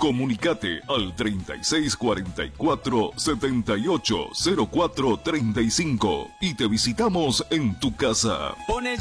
Comunicate al 3644-780435 y te visitamos en tu casa.